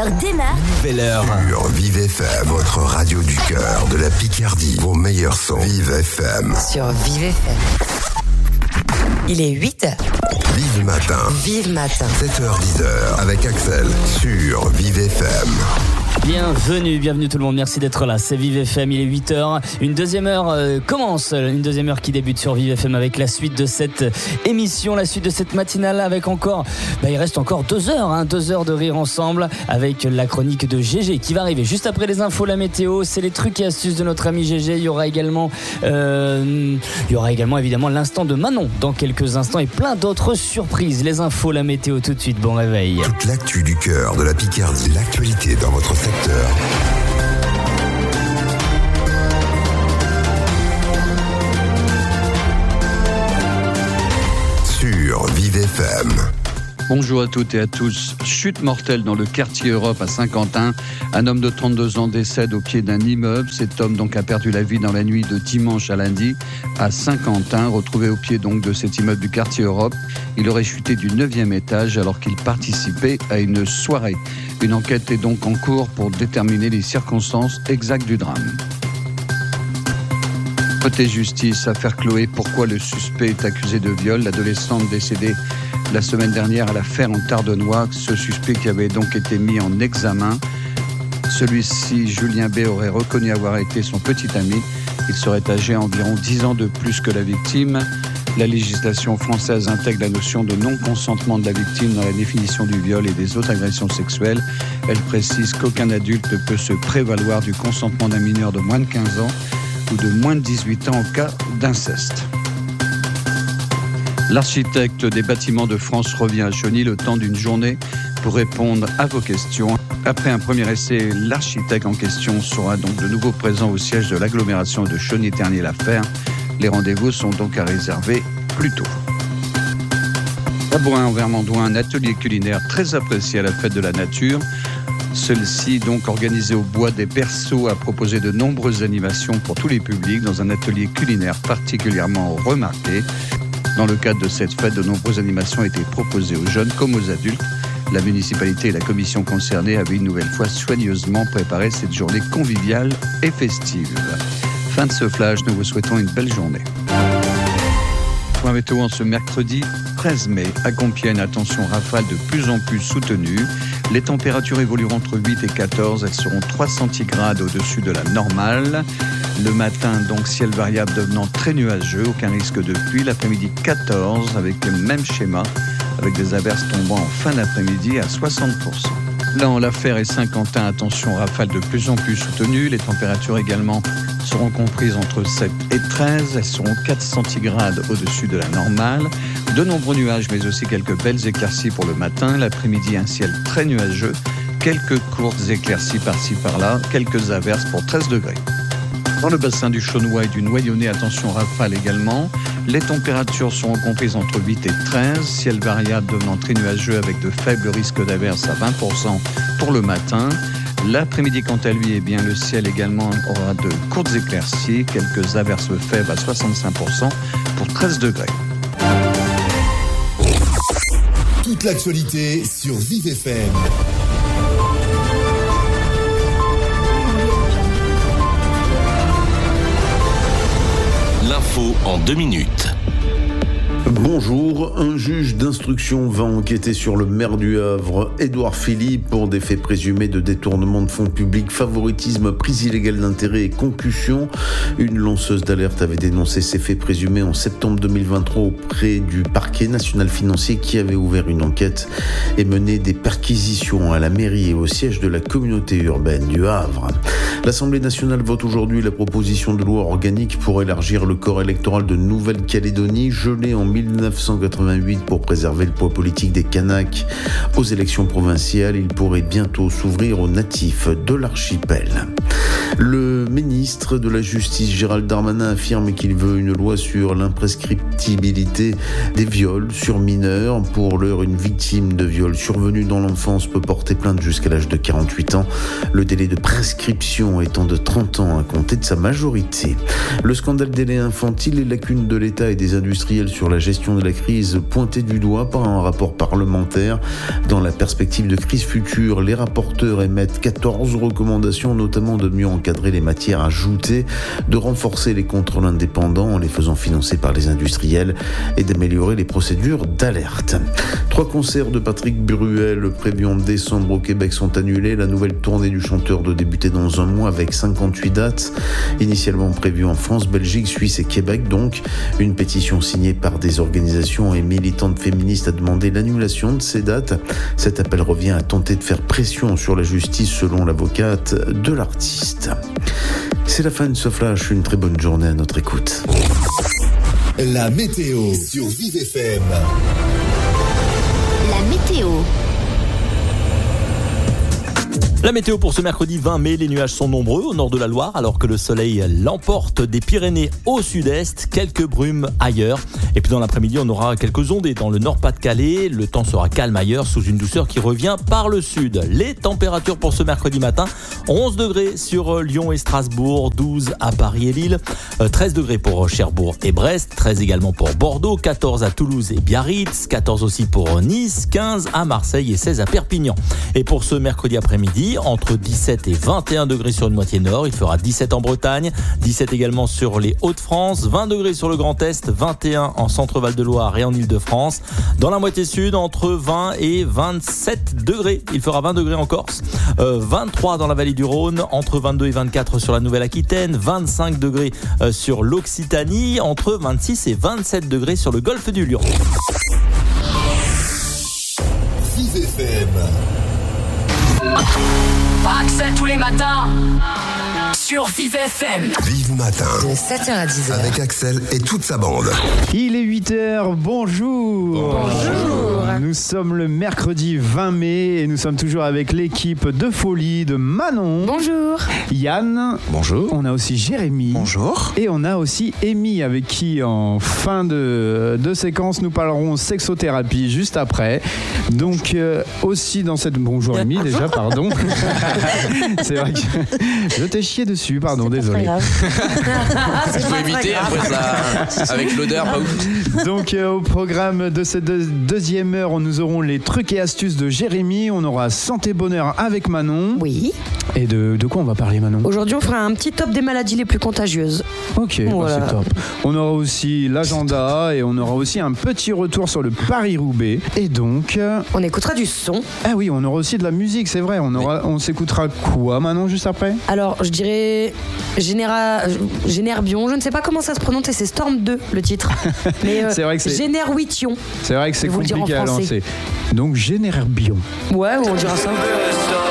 démarre. Nouvelle heure. Sur Vive FM, votre radio du cœur de la Picardie. Vos meilleurs sons. Vive FM. Sur Vive FM. Il est 8h. Vive Matin. Vive Matin. 7h-10h avec Axel sur Vive FM. Bienvenue tout le monde, merci d'être là, c'est Vive FM, il est 8h, une deuxième heure commence, une deuxième heure qui débute sur Vive FM avec la suite de cette émission, la suite de cette matinale avec encore, il reste encore 2 heures, 2 heures de rire ensemble avec la chronique de GG qui va arriver juste après les infos, la météo, c'est les trucs et astuces de notre ami GG, il y aura également évidemment l'instant de Manon dans quelques instants et plein d'autres surprises, les infos, la météo tout de suite, bon réveil. Toute l'actu du cœur de la Picardie, l'actualité dans votre secteur. Sur Vive FM. Bonjour à toutes et à tous. Chute mortelle dans le quartier Europe à Saint-Quentin. Un homme de 32 ans décède au pied d'un immeuble. Cet homme donc a perdu la vie dans la nuit de dimanche à lundi à Saint-Quentin, retrouvé au pied donc de cet immeuble du quartier Europe. Il aurait chuté du 9e étage alors qu'il participait à une soirée. Une enquête est donc en cours pour déterminer les circonstances exactes du drame. Côté justice, affaire Chloé, pourquoi le suspect est accusé de viol? L'adolescente décédée la semaine dernière à la Fère en Tardenois, ce suspect qui avait donc été mis en examen. Celui-ci, Julien B, aurait reconnu avoir été son petit ami. Il serait âgé environ 10 ans de plus que la victime. La législation française intègre la notion de non-consentement de la victime dans la définition du viol et des autres agressions sexuelles. Elle précise qu'aucun adulte ne peut se prévaloir du consentement d'un mineur de moins de 15 ans ou de moins de 18 ans en cas d'inceste. L'architecte des bâtiments de France revient à Chauny le temps d'une journée pour répondre à vos questions. Après un premier essai, l'architecte en question sera donc de nouveau présent au siège de l'agglomération de Chauny-Ternier-la-Fer. Les rendez-vous sont donc à réserver plus tôt. À Bouin, en Vermandois, un atelier culinaire très apprécié à la fête de la nature. Celui-ci, donc organisé au Bois des Berceaux, a proposé de nombreuses animations pour tous les publics dans un atelier culinaire particulièrement remarqué. Dans le cadre de cette fête, de nombreuses animations étaient proposées aux jeunes comme aux adultes. La municipalité et la commission concernée avaient une nouvelle fois soigneusement préparé cette journée conviviale et festive. Fin de ce flash, nous vous souhaitons une belle journée. Point météo en ce mercredi 13 mai. À Compiègne, attention, rafales de plus en plus soutenues. Les températures évolueront entre 8 et 14. Elles seront 3 centigrades au-dessus de la normale. Le matin, donc, ciel variable devenant très nuageux. Aucun risque de pluie. L'après-midi, 14 avec le même schéma, avec des averses tombant en fin d'après-midi à 60%. Là, en l'affaire et Saint-Quentin, attention, rafales de plus en plus soutenues. Les températures également seront comprises entre 7 et 13. Elles seront 4 centigrades au-dessus de la normale. De nombreux nuages, mais aussi quelques belles éclaircies pour le matin. L'après-midi, un ciel très nuageux. Quelques courtes éclaircies par-ci par-là. Quelques averses pour 13 degrés. Dans le bassin du Chaunois et du Noyonnais, attention, rafales également. Les températures seront comprises entre 8 et 13. Ciel variable devenant très nuageux avec de faibles risques d'averses à 20% pour le matin. L'après-midi, quant à lui, le ciel également aura de courtes éclaircies. Quelques averses faibles à 65% pour 13 degrés. Toute l'actualité sur Vive FM. L'info en 2 minutes. Bonjour, un juge d'instruction va enquêter sur le maire du Havre, Édouard Philippe, pour des faits présumés de détournement de fonds publics, favoritisme, prise illégale d'intérêt et concussion. Une lanceuse d'alerte avait dénoncé ces faits présumés en septembre 2023 auprès du parquet national financier qui avait ouvert une enquête et mené des perquisitions à la mairie et au siège de la communauté urbaine du Havre. L'Assemblée nationale vote aujourd'hui la proposition de loi organique pour élargir le corps électoral de Nouvelle-Calédonie, gelé en 1988 pour préserver le poids politique des Kanaks aux élections provinciales. Il pourrait bientôt s'ouvrir aux natifs de l'archipel. Le ministre de la Justice, Gérald Darmanin, affirme qu'il veut une loi sur l'imprescriptibilité des viols sur mineurs. Pour l'heure, une victime de viol survenu dans l'enfance peut porter plainte jusqu'à l'âge de 48 ans. Le délai de prescription étant de 30 ans à compter de sa majorité. Le scandale des laits infantiles, les lacunes de l'État et des industriels sur la gestion de la crise pointées du doigt par un rapport parlementaire. Dans la perspective de crise future, les rapporteurs émettent 14 recommandations, notamment de mieux encadrer les matières ajoutées, de renforcer les contrôles indépendants en les faisant financer par les industriels et d'améliorer les procédures d'alerte. 3 concerts de Patrick Bruel prévus en décembre au Québec sont annulés. La nouvelle tournée du chanteur doit débuter dans un mois avec 58 dates, initialement prévues en France, Belgique, Suisse et Québec. Donc, une pétition signée par des organisations et militantes féministes a demandé l'annulation de ces dates. Cet appel revient à tenter de faire pression sur la justice, selon l'avocate de l'artiste. C'est la fin de ce flash. Une très bonne journée à notre écoute. La météo sur Vive FM. La météo. La météo pour ce mercredi 20 mai, les nuages sont nombreux au nord de la Loire alors que le soleil l'emporte des Pyrénées au sud-est, quelques brumes ailleurs. Et puis dans l'après-midi, on aura quelques ondées dans le Nord-Pas-de-Calais. Le temps sera calme ailleurs sous une douceur qui revient par le sud. Les températures pour ce mercredi matin, 11 degrés sur Lyon et Strasbourg, 12 à Paris et Lille, 13 degrés pour Cherbourg et Brest, 13 également pour Bordeaux, 14 à Toulouse et Biarritz, 14 aussi pour Nice, 15 à Marseille et 16 à Perpignan. Et pour ce mercredi après-midi, entre 17 et 21 degrés sur une moitié nord, il fera 17 en Bretagne, 17 également sur les Hauts-de-France, 20 degrés sur le Grand Est, 21 en Centre-Val de Loire et en Île-de-France. Dans la moitié sud, entre 20 et 27 degrés, il fera 20 degrés en Corse, 23 dans la vallée du Rhône, entre 22 et 24 sur la Nouvelle-Aquitaine, 25 degrés sur l'Occitanie, entre 26 et 27 degrés sur le golfe du Lion. Vive FM. Accès tous les matins sur Vive FM. Vive Matin. De 7h à 10h. Avec Axel et toute sa bande. Il est 8h, bonjour. Bonjour. Nous sommes le mercredi 20 mai et nous sommes toujours avec l'équipe de folie de Manon. Bonjour. Yann. Bonjour. On a aussi Jérémy. Bonjour. Et on a aussi Amy avec qui en fin de séquence nous parlerons sexothérapie juste après. Donc aussi dans cette... Bonjour Amy déjà, pardon. C'est vrai que je t'ai chié dessus, pardon, désolé. Il faut éviter après ça, avec l'odeur, pas ouf. Donc au programme de cette deuxième heure, nous aurons les trucs et astuces de Jérémy, on aura santé bonheur avec Manon. Oui. Et de quoi on va parler, Manon ? Aujourd'hui, on fera un petit top des maladies les plus contagieuses. Ok, voilà. C'est top. On aura aussi l'agenda et on aura aussi un petit retour sur le Paris-Roubaix. Et donc... on écoutera du son. Ah oui, on aura aussi de la musique, c'est vrai. On s'écoutera quoi, Manon, juste après ? Alors, je dirais Génerbion. Je ne sais pas comment ça se prononce et c'est Storm 2, le titre. Mais c'est vrai que c'est... Génerwition. C'est vrai que c'est compliqué à lancer. Donc, Génerbion. Ouais, on dira ça.